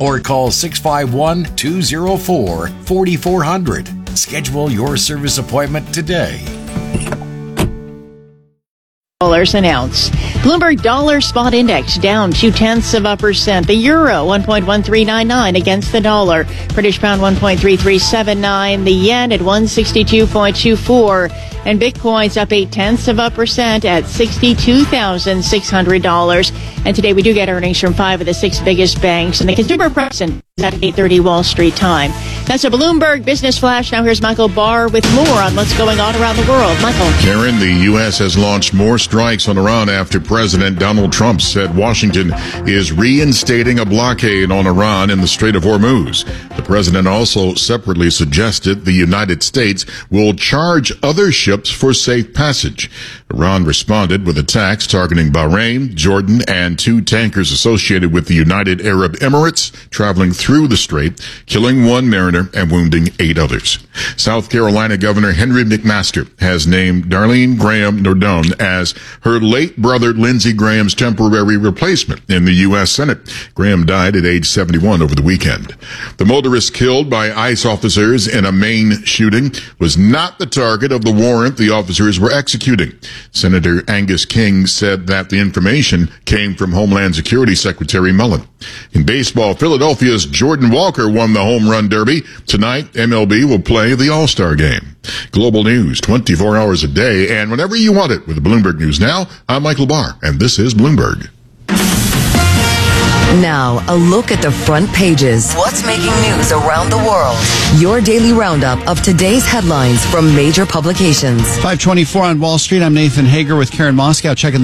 or call 651-204-4400. Schedule your service appointment today. Dollars an ounce. Bloomberg Dollar Spot Index down 0.2%. The euro 1.1399 against the dollar. British pound 1.3379. The yen at 162.24. And Bitcoin's up 0.8% at $62,600. And today we do get earnings from 5 of the 6 biggest banks, and the consumer price index at 8:30 Wall Street time. That's a Bloomberg Business Flash. Now here's Michael Barr with more on what's going on around the world. Michael. Karen, the U.S. has launched more strikes on Iran after President Donald Trump said Washington is reinstating a blockade on Iran in the Strait of Hormuz. The president also separately suggested the United States will charge other ships for safe passage. Iran responded with attacks targeting Bahrain, Jordan, and 2 tankers associated with the United Arab Emirates traveling through the strait, killing 1 mariner and wounding 8 others. South Carolina Governor Henry McMaster has named Darlene Graham Nardone as her late brother Lindsey Graham's temporary replacement in the U.S. Senate. Graham died at age 71 over the weekend. The motorist killed by ICE officers in a Maine shooting was not the target of the warrant the officers were executing. Senator Angus King said that the information came from Homeland Security Secretary Mullen. In baseball, Philadelphia's Jordan Walker won the Home Run Derby. Tonight, MLB will play the All-Star Game. Global news 24 hours a day and whenever you want it with Bloomberg News Now. I'm Michael Barr, and this is Bloomberg. Now, a look at the front pages. What's making news around the world? Your daily roundup of today's headlines from major publications. 5:24 on Wall Street. I'm Nathan Hager with Karen Moscow checking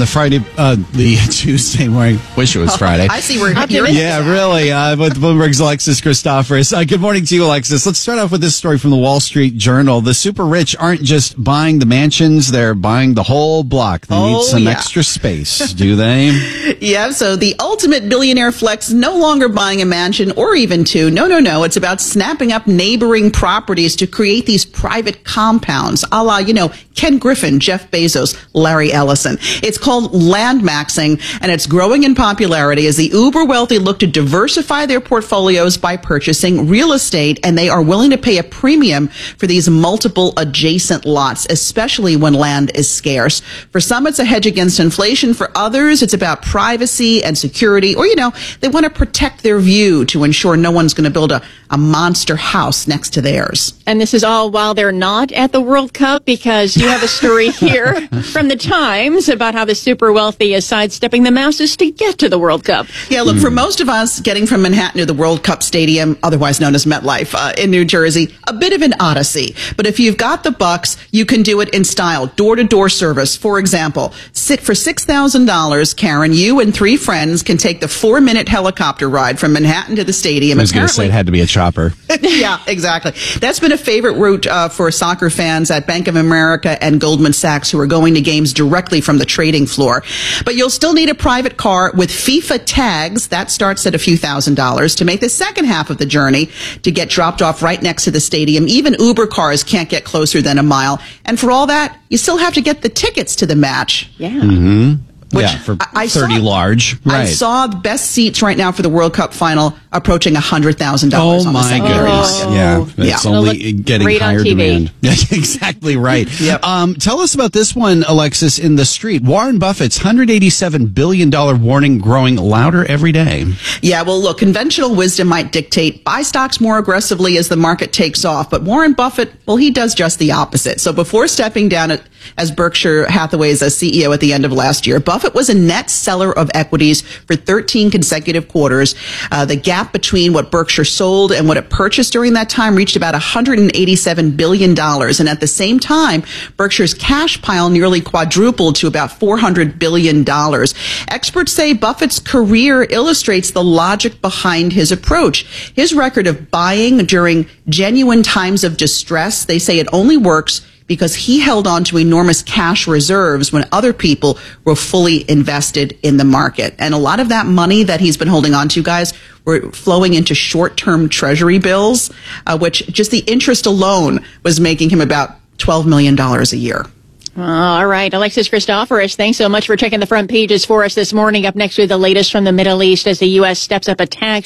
the Tuesday morning. Wish it was Friday. I see where you're Yeah, really. With Bloomberg's Alexis Christoforous. Good morning to you, Alexis. Let's start off with this story from the Wall Street Journal. The super rich aren't just buying the mansions, they're buying the whole block. They need some extra space, do they? Yeah, so the ultimate billionaire flex, no longer buying a mansion or even 2. No. It's about snapping up neighboring properties to create these private compounds, a la, Ken Griffin, Jeff Bezos, Larry Ellison. It's called land maxing, and it's growing in popularity as the uber wealthy look to diversify their portfolios by purchasing real estate, and they are willing to pay a premium for these multiple adjacent lots, especially when land is scarce. For some, it's a hedge against inflation. For others, it's about privacy and security, or, they want to protect their view to ensure no one's going to build a monster house next to theirs. And this is all while they're not at the World Cup, because you have a story here from the Times about how the super wealthy is sidestepping the masses to get to the World Cup. Yeah, look, for most of us, getting from Manhattan to the World Cup Stadium, otherwise known as MetLife, in New Jersey, a bit of an odyssey. But if you've got the bucks, you can do it in style. Door-to-door service, for example. For $6,000, Karen, you and 3 friends can take the 4-minute helicopter ride from Manhattan to the stadium. I was going to say it had to be a chopper. Yeah, exactly. That's been a favorite route for soccer fans at Bank of America and Goldman Sachs, who are going to games directly from the trading floor. But you'll still need a private car with FIFA tags. That starts at a few $1,000s to make the second half of the journey to get dropped off right next to the stadium. Even Uber cars can't get closer than a mile. And for all that, you still have to get the tickets to the match. Yeah. Mm-hmm. For 30 large. Right. I saw the best seats right now for the World Cup final approaching $100,000. Oh, my goodness. It's only getting higher demand. Exactly right. Yep. Tell us about this one, Alexis, in the street. Warren Buffett's $187 billion warning growing louder every day. Yeah, well, look, conventional wisdom might dictate buy stocks more aggressively as the market takes off. But Warren Buffett, well, he does just the opposite. So before stepping down as Berkshire Hathaway's CEO at the end of last year, Buffett was a net seller of equities for 13 consecutive quarters. The gap between what Berkshire sold and what it purchased during that time reached about $187 billion. And at the same time, Berkshire's cash pile nearly quadrupled to about $400 billion. Experts say Buffett's career illustrates the logic behind his approach. His record of buying during genuine times of distress, they say it only works because he held on to enormous cash reserves when other people were fully invested in the market. And a lot of that money that he's been holding on to, guys, were flowing into short-term treasury bills, which just the interest alone was making him about $12 million a year. All right. Alexis Christoforous, thanks so much for checking the front pages for us this morning. Up next with the latest from the Middle East as the U.S. steps up attacks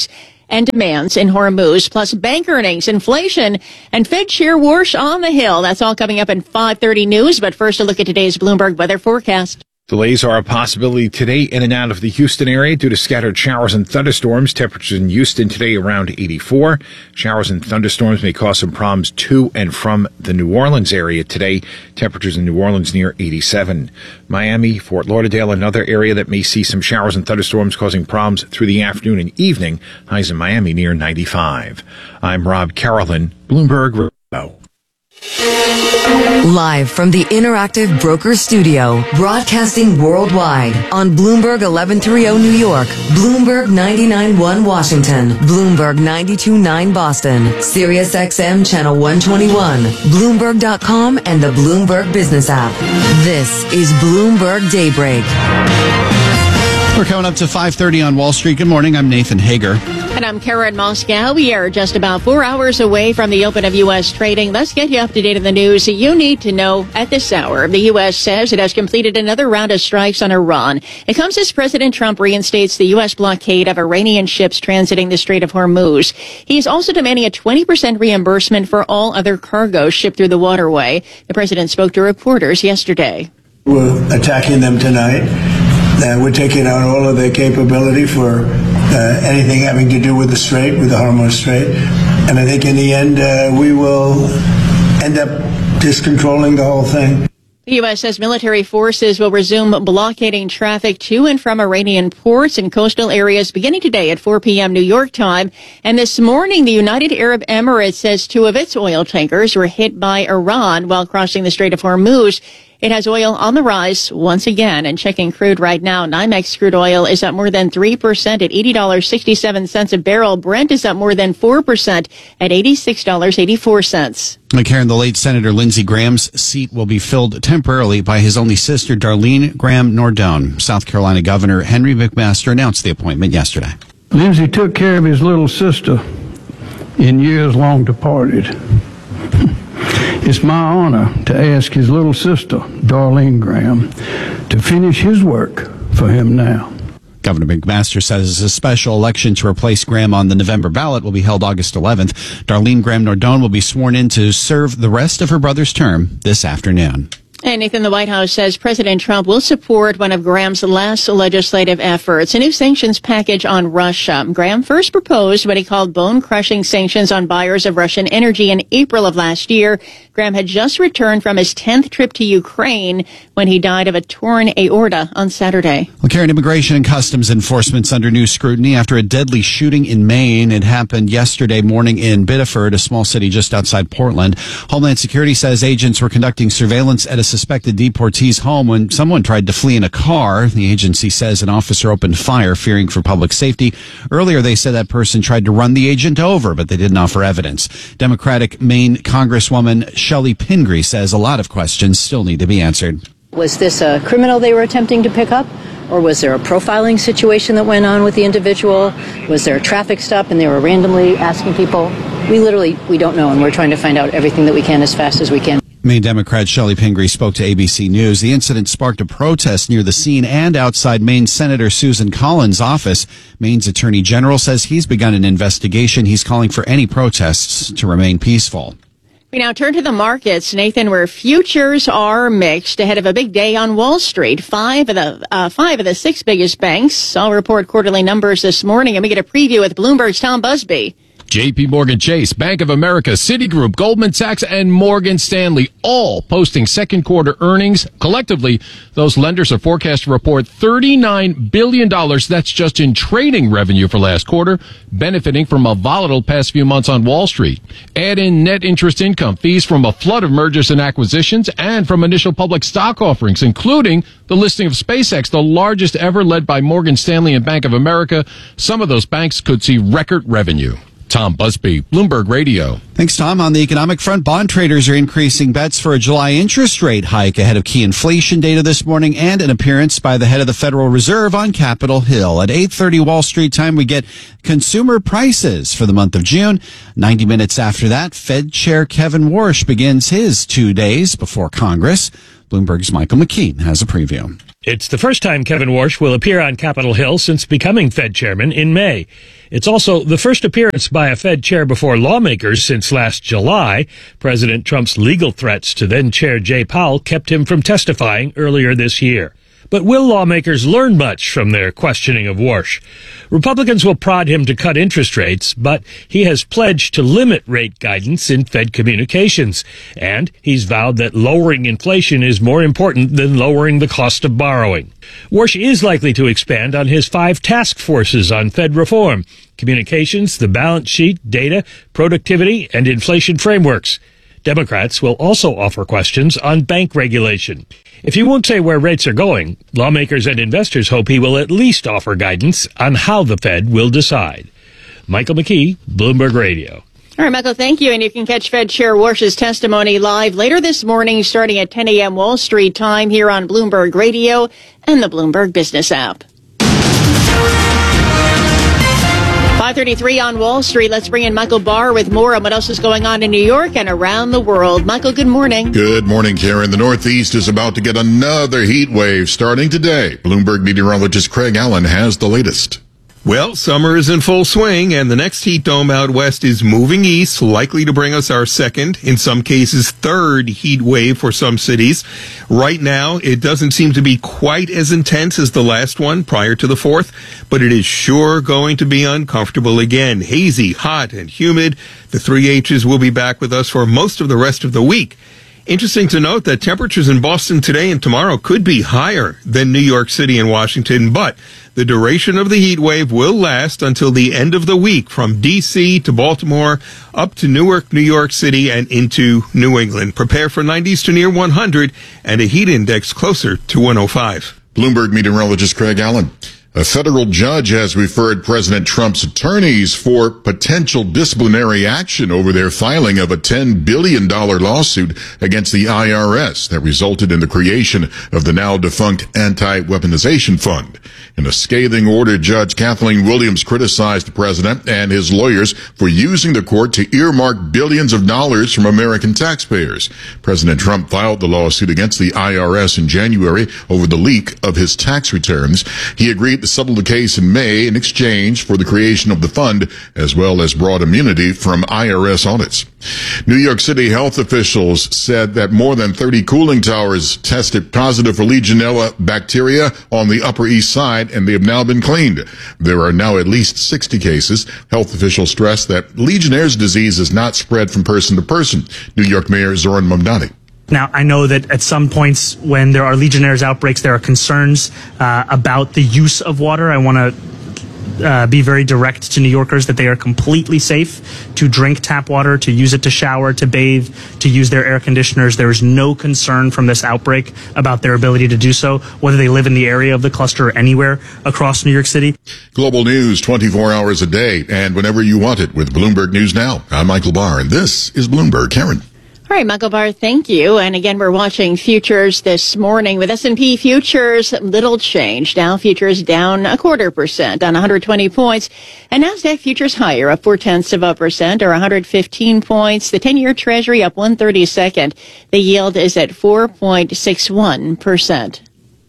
and demands in Hormuz, plus bank earnings, inflation, and Fed Chair Warsh on the Hill. That's all coming up in 5:30 news. But first, a look at today's Bloomberg weather forecast. Delays are a possibility today in and out of the Houston area due to scattered showers and thunderstorms. Temperatures in Houston today around 84. Showers and thunderstorms may cause some problems to and from the New Orleans area today. Temperatures in New Orleans near 87. Miami, Fort Lauderdale, another area that may see some showers and thunderstorms causing problems through the afternoon and evening. Highs in Miami near 95. I'm Rob Carolyn, Bloomberg Radio. Live from the Interactive Broker Studio, broadcasting worldwide on Bloomberg 1130 New York, Bloomberg 99.1 Washington, Bloomberg 92.9 Boston, Sirius XM Channel 121, Bloomberg.com, and the Bloomberg Business app. This is Bloomberg Daybreak. We're coming up to 5:30 on Wall Street. Good morning. I'm Nathan Hager. And I'm Karen Moscow. We are just about 4 hours away from the open of U.S. trading. Let's get you up to date on the news you need to know at this hour. The U.S. says it has completed another round of strikes on Iran. It comes as President Trump reinstates the U.S. blockade of Iranian ships transiting the Strait of Hormuz. He's also demanding a 20% reimbursement for all other cargoes shipped through the waterway. The president spoke to reporters yesterday. We're attacking them tonight. We're taking out all of their capability for anything having to do with the Strait, with the Hormuz Strait. And I think in the end, we will end up just controlling the whole thing. The U.S. says military forces will resume blockading traffic to and from Iranian ports and coastal areas beginning today at 4 p.m. New York time. And this morning, the United Arab Emirates says 2 of its oil tankers were hit by Iran while crossing the Strait of Hormuz. It has oil on the rise once again. And checking crude right now, NYMEX crude oil is up more than 3% at $80.67 a barrel. Brent is up more than 4% at $86.84. Karen, the late Senator Lindsey Graham's seat will be filled temporarily by his only sister, Darlene Graham Nordone. South Carolina Governor Henry McMaster announced the appointment yesterday. Lindsey took care of his little sister in years long departed. It's my honor to ask his little sister, Darlene Graham, to finish his work for him now. Governor McMaster says a special election to replace Graham on the November ballot will be held August 11th. Darlene Graham Nordone will be sworn in to serve the rest of her brother's term this afternoon. And Nathan, the White House says President Trump will support one of Graham's last legislative efforts, a new sanctions package on Russia. Graham first proposed what he called bone-crushing sanctions on buyers of Russian energy in April of last year. Graham had just returned from his 10th trip to Ukraine when he died of a torn aorta on Saturday. Well, Karen, Immigration and Customs Enforcement's under new scrutiny after a deadly shooting in Maine. It happened yesterday morning in Biddeford, a small city just outside Portland. Homeland Security says agents were conducting surveillance at a suspected deportee's home when someone tried to flee in a car. The agency says an officer opened fire, fearing for public safety. Earlier, they said that person tried to run the agent over, but they didn't offer evidence. Democratic Maine Congresswoman Shelley Pingree says a lot of questions still need to be answered. Was this a criminal they were attempting to pick up? Or was there a profiling situation that went on with the individual? Was there a traffic stop and they were randomly asking people? We don't know, and we're trying to find out everything that we can as fast as we can. Maine Democrat Shelley Pingree spoke to ABC News. The incident sparked a protest near the scene and outside Maine Senator Susan Collins' office. Maine's Attorney General says he's begun an investigation. He's calling for any protests to remain peaceful. We now turn to the markets, Nathan, where futures are mixed ahead of a big day on Wall Street. Five of the 6 biggest banks all report quarterly numbers this morning, and we get a preview with Bloomberg's Tom Busby. J.P. Morgan Chase, Bank of America, Citigroup, Goldman Sachs, and Morgan Stanley all posting second quarter earnings. Collectively, those lenders are forecast to report $39 billion. That's just in trading revenue for last quarter, benefiting from a volatile past few months on Wall Street. Add in net interest income, fees from a flood of mergers and acquisitions, and from initial public stock offerings, including the listing of SpaceX, the largest ever, led by Morgan Stanley and Bank of America. Some of those banks could see record revenue. Tom Busby, Bloomberg Radio. Thanks, Tom. On the economic front, bond traders are increasing bets for a July interest rate hike ahead of key inflation data this morning and an appearance by the head of the Federal Reserve on Capitol Hill. At 8:30 Wall Street time, we get consumer prices for the month of June. 90 minutes after that, Fed Chair Kevin Warsh begins his 2 days before Congress. Bloomberg's Michael McKean has a preview. It's the first time Kevin Warsh will appear on Capitol Hill since becoming Fed chairman in May. It's also the first appearance by a Fed chair before lawmakers since last July. President Trump's legal threats to then Chair Jay Powell kept him from testifying earlier this year. But will lawmakers learn much from their questioning of Warsh? Republicans will prod him to cut interest rates, but he has pledged to limit rate guidance in Fed communications. And he's vowed that lowering inflation is more important than lowering the cost of borrowing. Warsh is likely to expand on his 5 task forces on Fed reform: communications, the balance sheet, data, productivity, and inflation frameworks. Democrats will also offer questions on bank regulation. If he won't say where rates are going, lawmakers and investors hope he will at least offer guidance on how the Fed will decide. Michael McKee, Bloomberg Radio. All right, Michael, thank you. And you can catch Fed Chair Warsh's testimony live later this morning starting at 10 a.m. Wall Street time here on Bloomberg Radio and the Bloomberg Business app. 5:33 on Wall Street. Let's bring in Michael Barr with more on what else is going on in New York and around the world. Michael, good morning. Good morning, Karen. The Northeast is about to get another heat wave starting today. Bloomberg meteorologist Craig Allen has the latest. Well, summer is in full swing, and the next heat dome out west is moving east, likely to bring us our second, in some cases third heat wave for some cities. Right now, it doesn't seem to be quite as intense as the last one prior to the 4th, but it is sure going to be uncomfortable again. Hazy, hot, and humid. The 3 H's will be back with us for most of the rest of the week. Interesting to note that temperatures in Boston today and tomorrow could be higher than New York City and Washington, but the duration of the heat wave will last until the end of the week from D.C. to Baltimore, up to Newark, New York City, and into New England. Prepare for 90s to near 100 and a heat index closer to 105. Bloomberg meteorologist Craig Allen. A federal judge has referred President Trump's attorneys for potential disciplinary action over their filing of a $10 billion lawsuit against the IRS that resulted in the creation of the now defunct Anti-Weaponization Fund. In a scathing order, Judge Kathleen Williams criticized the president and his lawyers for using the court to earmark billions of dollars from American taxpayers. President Trump filed the lawsuit against the IRS in January over the leak of his tax returns. He agreed to settle the case in May in exchange for the creation of the fund, as well as broad immunity from IRS audits. New York City health officials said that more than 30 cooling towers tested positive for Legionella bacteria on the Upper East Side, and they have now been cleaned. There are now at least 60 cases. Health officials stress that Legionnaire's disease is not spread from person to person. New York Mayor Zoran Mamdani. Now, I know that at some points when there are Legionnaire's outbreaks, there are concerns about the use of water. I want to be very direct to New Yorkers that they are completely safe to drink tap water, to use it to shower, to bathe, to use their air conditioners. There is no concern from this outbreak about their ability to do so, whether they live in the area of the cluster or anywhere across New York City. Global news 24 hours a day and whenever you want it with Bloomberg News Now. I'm Michael Barr, and this is Bloomberg. Karen. All right, Michael Barr, thank you. And again, we're watching futures this morning with S&P futures, little change. Dow futures down 0.25% on 120 points. And NASDAQ futures higher, up 0.4% or 115 points. The 10-year Treasury up 1/32. The yield is at 4.61%.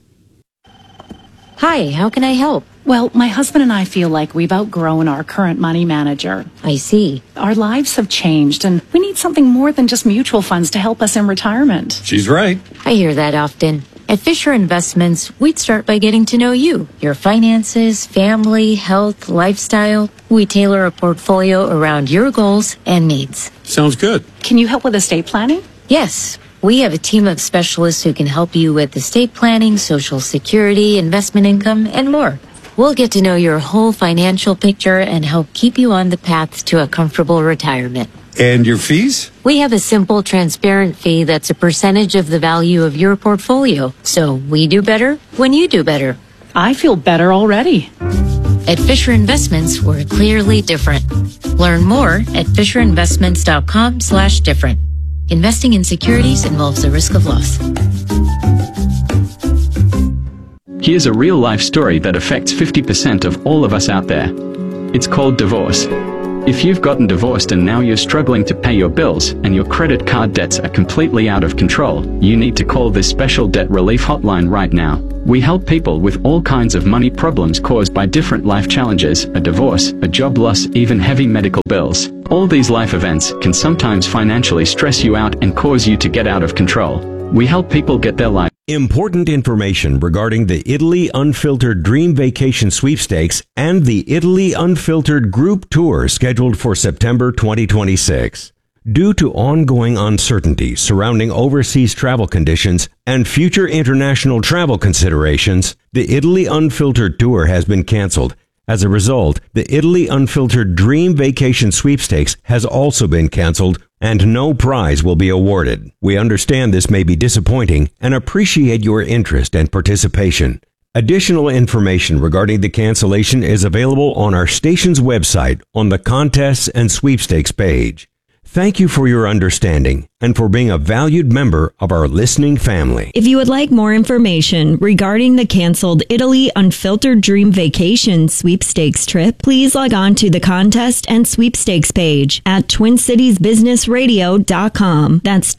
Hi, how can I help? Well, my husband and I feel like we've outgrown our current money manager. I see. Our lives have changed, and we need something more than just mutual funds to help us in retirement. She's right. I hear that often. At Fisher Investments, we'd start by getting to know you, your finances, family, health, lifestyle. We tailor a portfolio around your goals and needs. Sounds good. Can you help with estate planning? Yes. We have a team of specialists who can help you with estate planning, Social Security, investment income, and more. We'll get to know your whole financial picture and help keep you on the path to a comfortable retirement. And your fees? We have a simple, transparent fee that's a percentage of the value of your portfolio. So we do better when you do better. I feel better already. At Fisher Investments, we're clearly different. Learn more at FisherInvestments.com/different. Investing in securities involves a risk of loss. Here's a real-life story that affects 50% of all of us out there. It's called divorce. If you've gotten divorced and now you're struggling to pay your bills and your credit card debts are completely out of control, you need to call this special debt relief hotline right now. We help people with all kinds of money problems caused by different life challenges, a divorce, a job loss, even heavy medical bills. All these life events can sometimes financially stress you out and cause you to get out of control. We help people get their life. Important information regarding the Italy Unfiltered Dream Vacation Sweepstakes and the Italy Unfiltered Group Tour scheduled for September 2026. Due to ongoing uncertainty surrounding overseas travel conditions and future international travel considerations, the Italy Unfiltered Tour has been canceled. As a result, the Italy Unfiltered Dream Vacation Sweepstakes has also been canceled, and no prize will be awarded. We understand this may be disappointing and appreciate your interest and participation. Additional information regarding the cancellation is available on our station's website on the Contests and Sweepstakes page. Thank you for your understanding and for being a valued member of our listening family. If you would like more information regarding the canceled Italy Unfiltered Dream Vacation Sweepstakes trip, please log on to the Contest and Sweepstakes page at TwinCitiesBusinessRadio.com. That's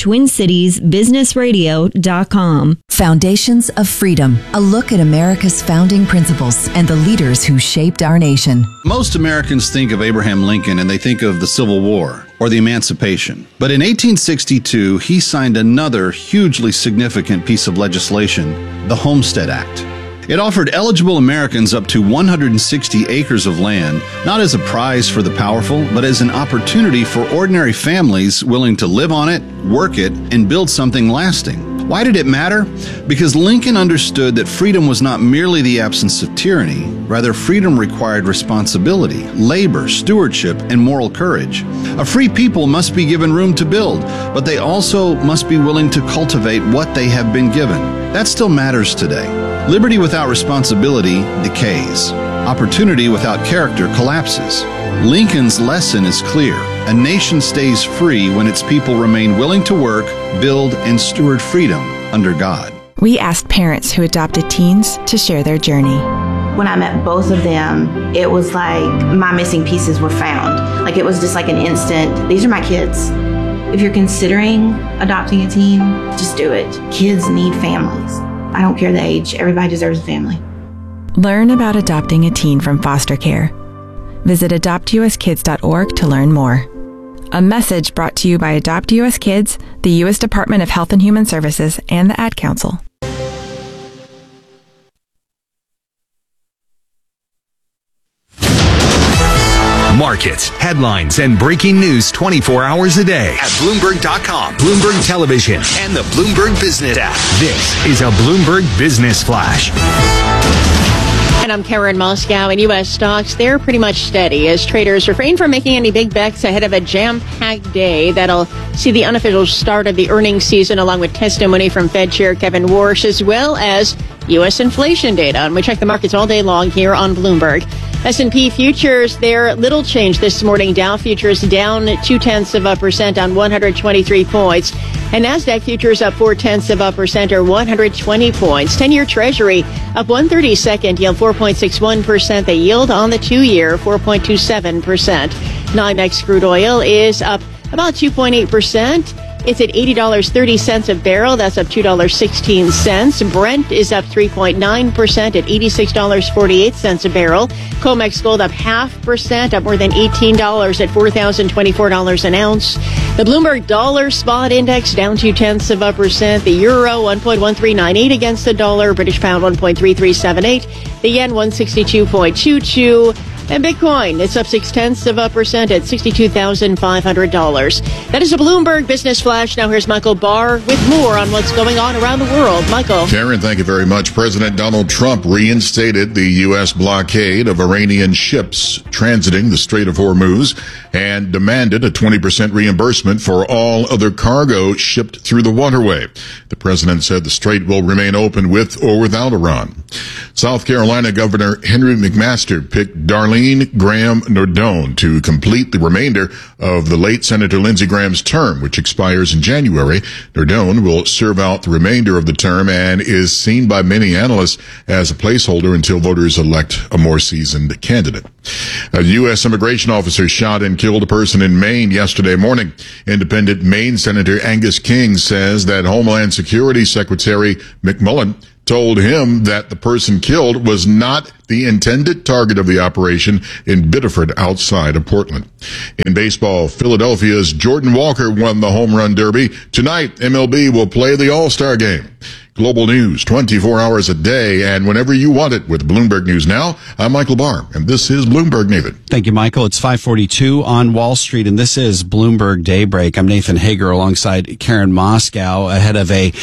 TwinCitiesBusinessRadio.com. Foundations of Freedom, a look at America's founding principles and the leaders who shaped our nation. Most Americans think of Abraham Lincoln and they think of the Civil War or the Emancipation. But in 1862, he signed another hugely significant piece of legislation, the Homestead Act. It offered eligible Americans up to 160 acres of land, not as a prize for the powerful, but as an opportunity for ordinary families willing to live on it, work it, and build something lasting. Why did it matter? Because Lincoln understood that freedom was not merely the absence of tyranny. Rather, freedom required responsibility, labor, stewardship, and moral courage. A free people must be given room to build, but they also must be willing to cultivate what they have been given. That still matters today. Liberty without responsibility decays. Opportunity without character collapses. Lincoln's lesson is clear. A nation stays free when its people remain willing to work, build, and steward freedom under God. We asked parents who adopted teens to share their journey. When I met both of them, it was like my missing pieces were found. Like it was just like an instant, these are my kids. If you're considering adopting a teen, just do it. Kids need families. I don't care the age, everybody deserves a family. Learn about adopting a teen from foster care. Visit adoptuskids.org to learn more. A message brought to you by Adopt U.S. Kids, the U.S. Department of Health and Human Services, and the Ad Council. Markets, headlines, and breaking news 24 hours a day at Bloomberg.com, Bloomberg Television, and the Bloomberg Business app. This is a Bloomberg Business Flash. And I'm Karen Moscow. In U.S. stocks, they're pretty much steady as traders refrain from making any big bets ahead of a jam-packed day that'll see the unofficial start of the earnings season, along with testimony from Fed Chair Kevin Warsh, as well as U.S. inflation data. And we check the markets all day long here on Bloomberg. S&P futures, they're little change this morning. Dow futures down 0.2% on 123 points. And NASDAQ futures up 0.4% or 120 points. 10-year Treasury up 1/32, yield 4.61%. The yield on the 2-year, 4.27%. NYMEX crude oil is up about 2.8%. It's at $80.30 a barrel. That's up $2.16. Brent is up 3.9% at $86.48 a barrel. COMEX gold up 0.5%, up more than $18 at $4,024 an ounce. The Bloomberg Dollar Spot Index down 0.2%. The euro 1.1398 against the dollar. British pound 1.3378. The yen 162.22. And Bitcoin, it's up 0.6% at $62,500. That is a Bloomberg Business Flash. Now here's Michael Barr with more on what's going on around the world. Michael. Karen, thank you very much. President Donald Trump reinstated the U.S. blockade of Iranian ships transiting the Strait of Hormuz and demanded a 20% reimbursement for all other cargo shipped through the waterway. The president said the strait will remain open with or without Iran. South Carolina Governor Henry McMaster picked Darlene Arlene Graham Nardone to complete the remainder of the late Senator Lindsey Graham's term, which expires in January. Nardone will serve out the remainder of the term and is seen by many analysts as a placeholder until voters elect a more seasoned candidate. A U.S. immigration officer shot and killed a person in Maine yesterday morning. Independent Maine Senator Angus King says that Homeland Security Secretary McMullen told him that the person killed was not the intended target of the operation in Biddeford outside of Portland. In baseball, Philadelphia's Jordan Walker won the Home Run Derby. Tonight, MLB will play the All-Star Game. Global news 24 hours a day and whenever you want it with Bloomberg News Now. I'm Michael Barr, and this is Bloomberg Nathan. Thank you, Michael. It's 5:42 on Wall Street, and this is Bloomberg Daybreak. I'm Nathan Hager alongside Karen Moscow ahead of a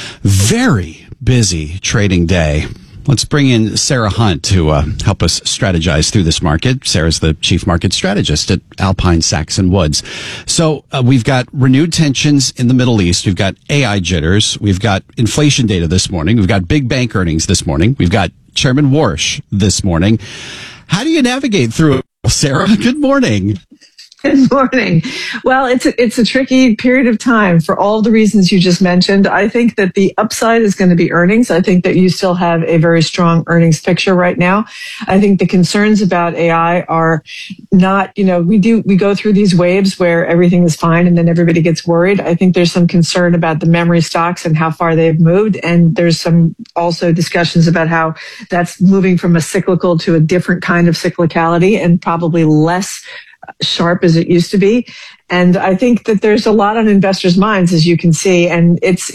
very busy trading day. Let's bring in Sarah Hunt to help us strategize through this market. Sarah's the chief market strategist at Alpine Saxon Woods. So we've got renewed tensions in the Middle East. We've got AI jitters. We've got inflation data this morning. We've got big bank earnings this morning. We've got Chairman Warsh this morning. How do you navigate through it, Sarah? Good morning. Good morning. Well, it's a tricky period of time for all the reasons you just mentioned. I think that the upside is going to be earnings. I think that you still have a very strong earnings picture right now. I think the concerns about AI are not, we go through these waves where everything is fine and then everybody gets worried. I think there's some concern about the memory stocks and how far they've moved. And there's some also discussions about how that's moving from a cyclical to a different kind of cyclicality and probably less sharp as it used to be. And I think that there's a lot on investors' minds, as you can see. And it's,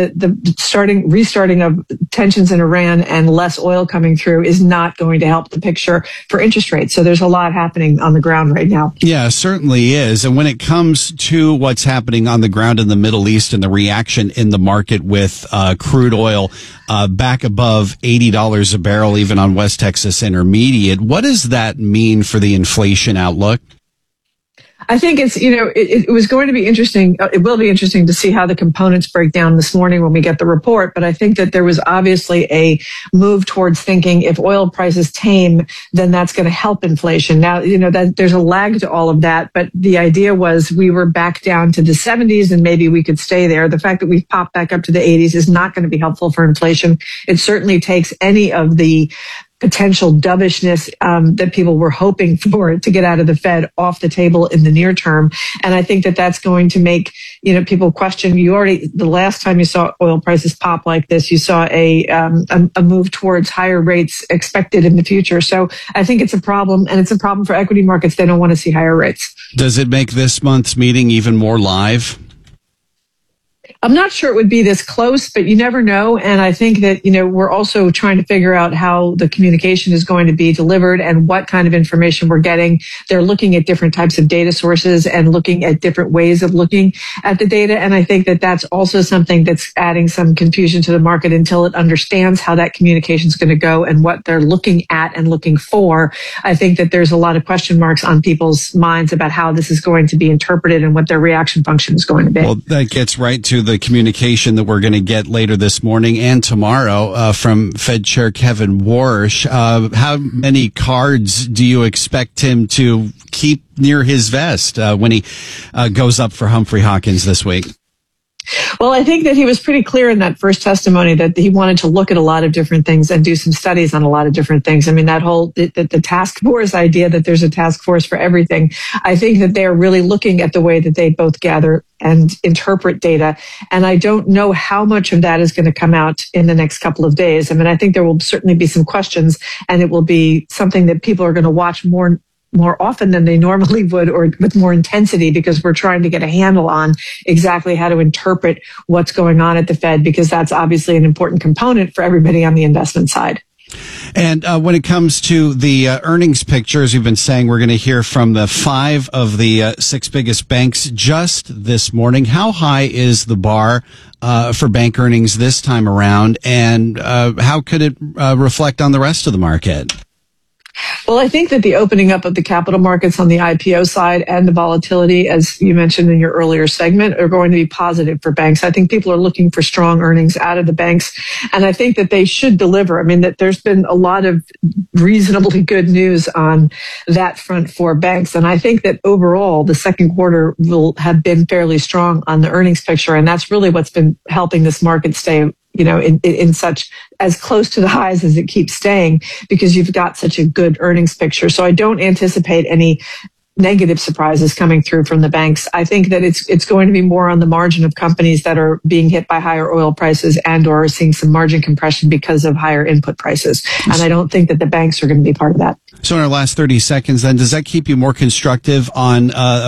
the restarting of tensions in Iran and less oil coming through is not going to help the picture for interest rates. So there's a lot happening on the ground right now. Yeah, certainly is. And when it comes to what's happening on the ground in the Middle East and the reaction in the market with crude oil back above $80 a barrel, even on West Texas Intermediate, what does that mean for the inflation outlook? I think it's, it was going to be interesting. It will be interesting to see how the components break down this morning when we get the report. But I think that there was obviously a move towards thinking if oil prices tame, then that's going to help inflation. Now, that there's a lag to all of that. But the idea was we were back down to the 70s and maybe we could stay there. The fact that we've popped back up to the 80s is not going to be helpful for inflation. It certainly takes any of the potential dovishness that people were hoping for to get out of the Fed off the table in the near term. And I think that that's going to make, people question. The last time you saw oil prices pop like this, you saw a move towards higher rates expected in the future. So I think it's a problem, and it's a problem for equity markets. They don't want to see higher rates. Does it make this month's meeting even more live? I'm not sure it would be this close, but you never know. And I think that, we're also trying to figure out how the communication is going to be delivered and what kind of information we're getting. They're looking at different types of data sources and looking at different ways of looking at the data. And I think that that's also something that's adding some confusion to the market until it understands how that communication is going to go and what they're looking at and looking for. I think that there's a lot of question marks on people's minds about how this is going to be interpreted and what their reaction function is going to be. Well, that gets right to the communication that we're going to get later this morning and tomorrow from Fed Chair Kevin Warsh. How many cards do you expect him to keep near his vest when he goes up for Humphrey Hawkins this week? Well, I think that he was pretty clear in that first testimony that he wanted to look at a lot of different things and do some studies on a lot of different things. I mean, that whole the task force idea that there's a task force for everything. I think that they're really looking at the way that they both gather and interpret data. And I don't know how much of that is going to come out in the next couple of days. I mean, I think there will certainly be some questions, and it will be something that people are going to watch more often than they normally would, or with more intensity, because we're trying to get a handle on exactly how to interpret what's going on at the Fed, because that's obviously an important component for everybody on the investment side. And when it comes to the earnings picture, as we've been saying, we're going to hear from the 5 of the 6 biggest banks just this morning. How high is the bar for bank earnings this time around, and how could it reflect on the rest of the market? Well, I think that the opening up of the capital markets on the IPO side and the volatility, as you mentioned in your earlier segment, are going to be positive for banks. I think people are looking for strong earnings out of the banks, and I think that they should deliver. I mean, that there's been a lot of reasonably good news on that front for banks, and I think that overall the second quarter will have been fairly strong on the earnings picture, and that's really what's been helping this market stay, in such as close to the highs as it keeps staying, because you've got such a good earnings picture. So I don't anticipate any negative surprises coming through from the banks. I think that it's going to be more on the margin of companies that are being hit by higher oil prices and or are seeing some margin compression because of higher input prices. And I don't think that the banks are going to be part of that. So in our last 30 seconds, then, does that keep you more constructive on